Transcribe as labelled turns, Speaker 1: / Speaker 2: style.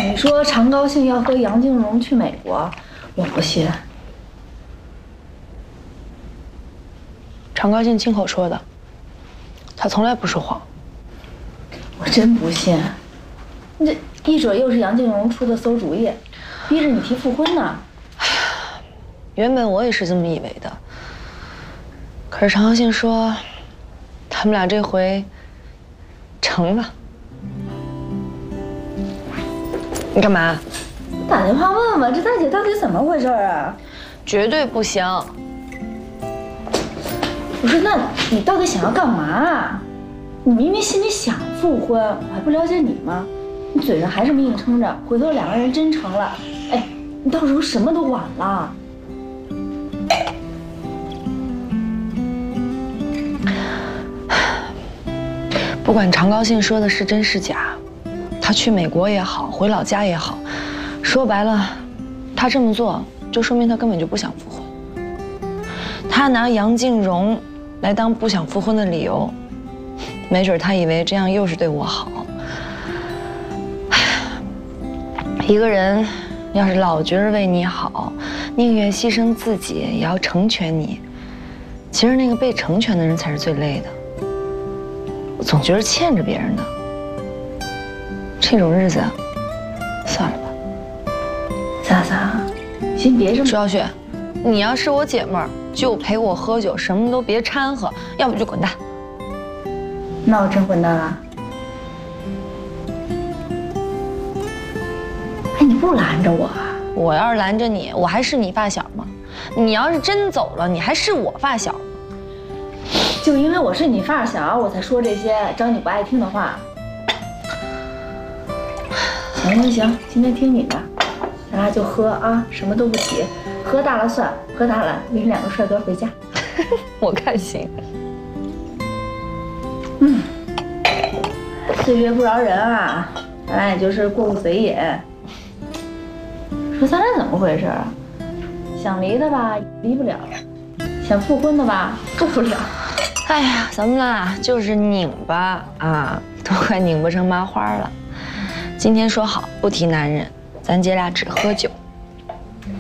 Speaker 1: 你说常高兴要和杨静荣去美国，我不信。
Speaker 2: 常高兴亲口说的，他从来不说谎。
Speaker 1: 我真不信，这一准又是杨静荣出的馊主意，逼着你提复婚呢。
Speaker 2: 原本我也是这么以为的，可是常高兴说，他们俩这回成了。你干嘛？
Speaker 1: 打电话问问这大姐到底怎么回事啊？
Speaker 2: 绝对不行。
Speaker 1: 不是，那你到底想要干嘛啊？你明明心里想复婚，我还不了解你吗？你嘴上还这么硬撑着，回头两个人真成了，哎，你到时候什么都晚了。
Speaker 2: 不管常高兴说的是真是假，他去美国也好，回老家也好，说白了，他这么做就说明他根本就不想复婚。他拿杨静荣来当不想复婚的理由，没准他以为这样又是对我好。一个人要是老觉着为你好，宁愿牺牲自己也要成全你，其实那个被成全的人才是最累的。我总觉得欠着别人的，这种日子，算了吧。
Speaker 1: 莎莎，先别这么。
Speaker 2: 朱小雪，你要是我姐妹儿，就陪我喝酒，什么都别掺和，要不就滚蛋。
Speaker 1: 那我真滚蛋了。哎，你不拦着我啊？
Speaker 2: 我要是拦着你，我还是你发小吗？你要是真走了，你还是我发小吗？
Speaker 1: 就因为我是你发小，我才说这些招你不爱听的话。行，今天听你的，咱俩就喝啊，什么都不提，喝大了算，喝大了领两个帅哥回家。
Speaker 2: 我看行。
Speaker 1: 岁月不饶人啊，咱俩也就是过过嘴瘾。说咱俩怎么回事啊？想离的吧，离不了；想复婚的吧，复不了。
Speaker 2: 哎呀，咱们俩就是拧巴啊，都快拧巴成麻花了。今天说好不提男人，咱姐俩只喝酒。